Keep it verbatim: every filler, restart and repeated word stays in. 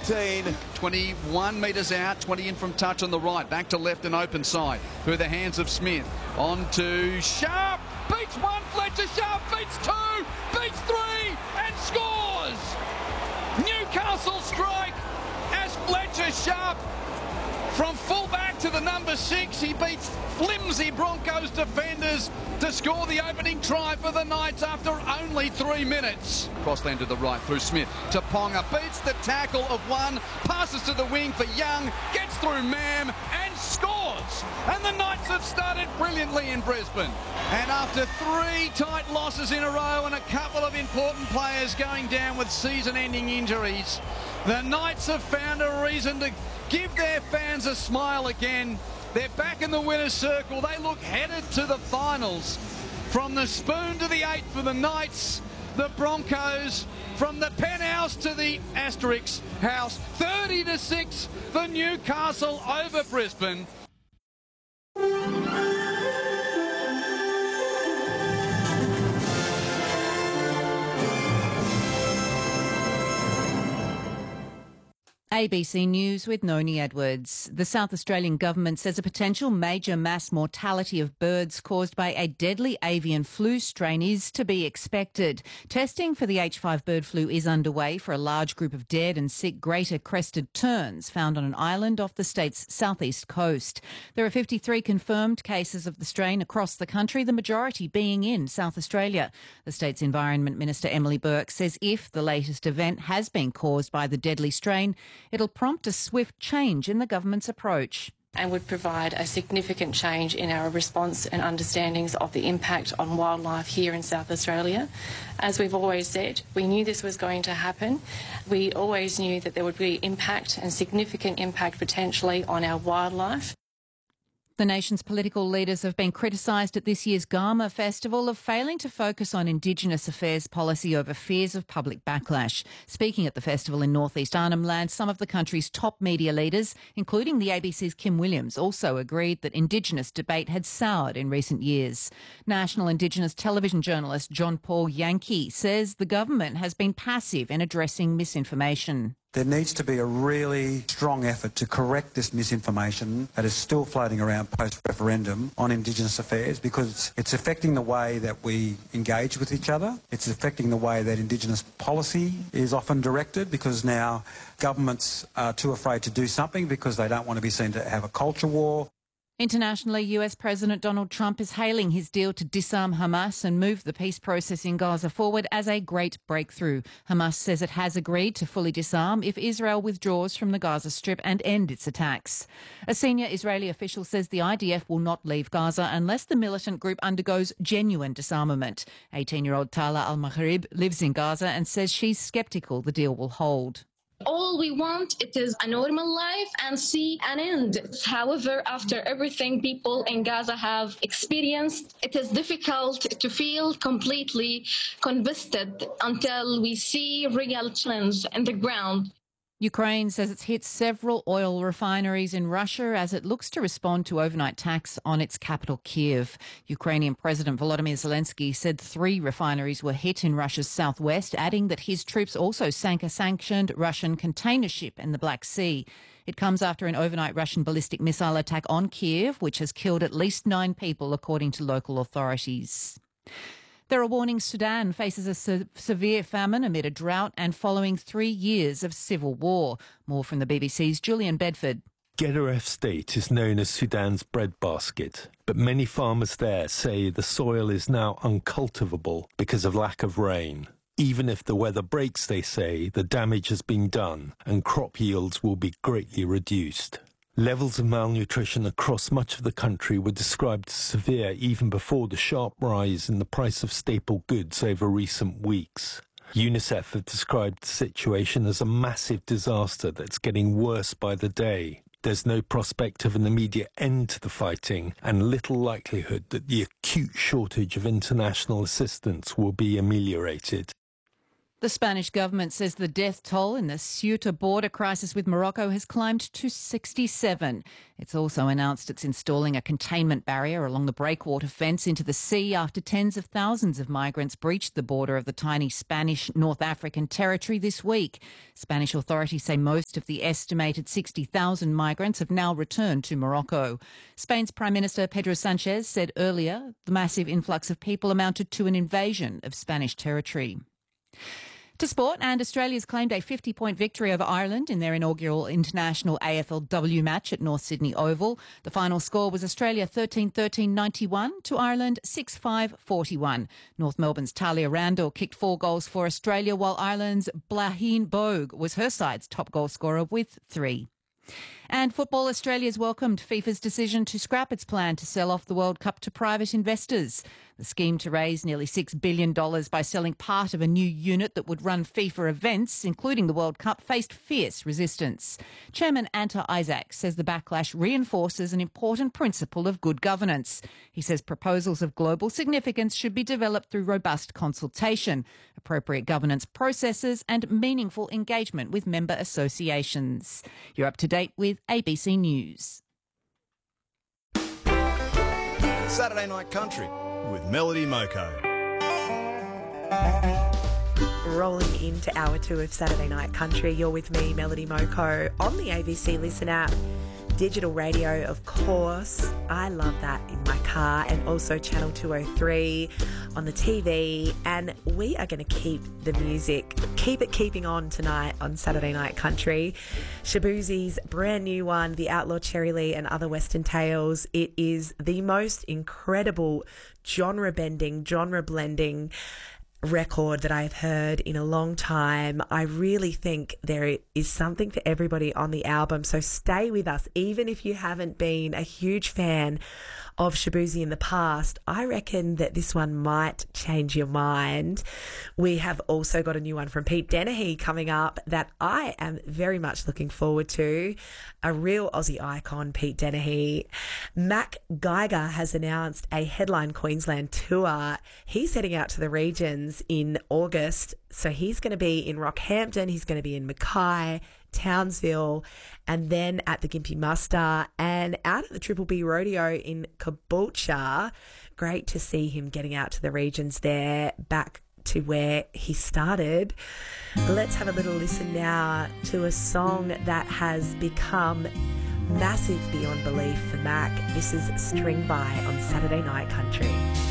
eighteen. twenty-one metres out, twenty in from touch on the right. Back to left and open side. Through the hands of Smith. On to Sharp. Beats one. Fletcher Sharp beats two. Beats three. And scores. Newcastle strike as Fletcher Sharp from fullback to the number six. He beats flimsy Broncos defenders to score the opening try for the Knights after only three minutes. Crossland to the right through Smith to Ponga. Beats the tackle of one. Passes to the wing for Young. Gets through Mam and scores. And the Knights have started brilliantly in Brisbane. And after three tight losses in a row and a couple of important players going down with season-ending injuries, the Knights have found a reason to give their fans a smile again. They're back in the winner's circle. They look headed to the finals. From the spoon to the eight for the Knights, the Broncos, from the penthouse to the Asterix house, thirty to six for Newcastle over Brisbane. A B C News with Noni Edwards. The South Australian government says a potential major mass mortality of birds caused by a deadly avian flu strain is to be expected. Testing for the H five bird flu is underway for a large group of dead and sick greater crested terns found on an island off the state's southeast coast. There are fifty-three confirmed cases of the strain across the country, the majority being in South Australia. The state's Environment Minister Emily Burke says if the latest event has been caused by the deadly strain, it'll prompt a swift change in the government's approach. And would provide a significant change in our response and understandings of the impact on wildlife here in South Australia. As we've always said, we knew this was going to happen. We always knew that there would be impact and significant impact potentially on our wildlife. The nation's political leaders have been criticised at this year's Garma Festival of failing to focus on Indigenous affairs policy over fears of public backlash. Speaking at the festival in northeast Arnhem Land, some of the country's top media leaders, including the A B C's Kim Williams, also agreed that Indigenous debate had soured in recent years. National Indigenous television journalist John Paul Yankee says the government has been passive in addressing misinformation. There needs to be a really strong effort to correct this misinformation that is still floating around post-referendum on Indigenous affairs, because it's affecting the way that we engage with each other. It's affecting the way that Indigenous policy is often directed, because now governments are too afraid to do something because they don't want to be seen to have a culture war. Internationally, U S President Donald Trump is hailing his deal to disarm Hamas and move the peace process in Gaza forward as a great breakthrough. Hamas says it has agreed to fully disarm if Israel withdraws from the Gaza Strip and end its attacks. A senior Israeli official says the I D F will not leave Gaza unless the militant group undergoes genuine disarmament. eighteen-year-old Tala Al-Maghrib lives in Gaza and says she's sceptical the deal will hold. All we want, it is a normal life and see an end. However, after everything people in Gaza have experienced, it is difficult to feel completely convinced until we see real change in the ground. Ukraine says it's hit several oil refineries in Russia as it looks to respond to overnight attacks on its capital, Kiev. Ukrainian President Volodymyr Zelensky said three refineries were hit in Russia's southwest, adding that his troops also sank a sanctioned Russian container ship in the Black Sea. It comes after an overnight Russian ballistic missile attack on Kiev, which has killed at least nine people, according to local authorities. There are warnings Sudan faces a se- severe famine amid a drought and following three years of civil war. More from the B B C's Julian Bedford. Gedaref State is known as Sudan's breadbasket, but many farmers there say the soil is now uncultivable because of lack of rain. Even if the weather breaks, they say, the damage has been done and crop yields will be greatly reduced. Levels of malnutrition across much of the country were described as severe even before the sharp rise in the price of staple goods over recent weeks. UNICEF have described the situation as a massive disaster that's getting worse by the day. There's no prospect of an immediate end to the fighting and little likelihood that the acute shortage of international assistance will be ameliorated. The Spanish government says the death toll in the Ceuta border crisis with Morocco has climbed to sixty-seven. It's also announced it's installing a containment barrier along the breakwater fence into the sea after tens of thousands of migrants breached the border of the tiny Spanish North African territory this week. Spanish authorities say most of the estimated sixty thousand migrants have now returned to Morocco. Spain's Prime Minister Pedro Sanchez said earlier the massive influx of people amounted to an invasion of Spanish territory. To sport, and Australia's claimed a fifty-point victory over Ireland in their inaugural international A F L W match at North Sydney Oval. The final score was Australia thirteen thirteen ninety-one to Ireland six five forty-one. North Melbourne's Talia Randall kicked four goals for Australia, while Ireland's Blahin Bogue was her side's top goal scorer with three. And Football Australia's welcomed FIFA's decision to scrap its plan to sell off the World Cup to private investors. The scheme to raise nearly six billion dollars by selling part of a new unit that would run FIFA events, including the World Cup, faced fierce resistance. Chairman Anta Isaac says the backlash reinforces an important principle of good governance. He says proposals of global significance should be developed through robust consultation, appropriate governance processes and meaningful engagement with member associations. You're up to date with A B C News. Saturday Night Country with Melody Moko. Rolling into hour two of Saturday Night Country, you're with me, Melody Moko, on the A B C Listen app, digital radio, of course. I love that in my car, and also Channel two oh three on the T V. And we are going to keep the music, keep it keeping on tonight on Saturday Night Country. Shaboozie's brand new one, The Outlaw Cherry Lee and Other Western Tales. It is the most incredible genre-bending, genre-blending record that I've heard in a long time. I really think there is something for everybody on the album, so stay with us. Even if you haven't been a huge fan of Shaboozie in the past, I reckon that this one might change your mind. We have also got a new one from Pete Dennehy coming up that I am very much looking forward to. A real Aussie icon, Pete Dennehy. Mac Geiger has announced a headline Queensland tour. He's heading out to the regions in August, so he's going to be in Rockhampton, he's going to be in Mackay, Townsville, and then at the Gympie Muster and out at the Triple B Rodeo in Caboolture. Great to see him getting out to the regions there, back to where he started. Let's have a little listen now to a song that has become massive beyond belief for Mac. This is String By on Saturday Night Country.